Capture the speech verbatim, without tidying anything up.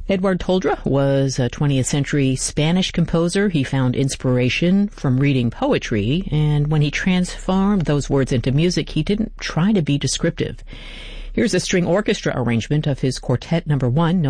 Eduard Toldrá was a twentieth century Spanish composer. He found inspiration from reading poetry, and when he transformed those words into music, he didn't try to be descriptive. Here's a string orchestra arrangement of his Quartet Number One,